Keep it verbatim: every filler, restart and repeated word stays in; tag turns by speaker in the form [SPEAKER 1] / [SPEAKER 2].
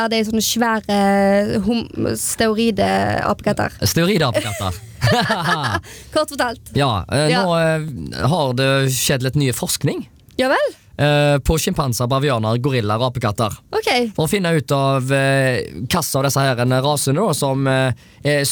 [SPEAKER 1] Ja, det er sånne svære hom- steroide-apekatter.
[SPEAKER 2] Steroideapekatter.
[SPEAKER 1] Kort fortalt.
[SPEAKER 2] Ja, eh,
[SPEAKER 1] Ja.
[SPEAKER 2] nå eh, har det skjedd litt nye forskning
[SPEAKER 1] Ja vel?
[SPEAKER 2] eh, på skimpanser, bavianer, gorillaer og apekatter.
[SPEAKER 1] Ok.
[SPEAKER 2] For å finne ut av eh, hvilke av disse her rasene da, som eh, er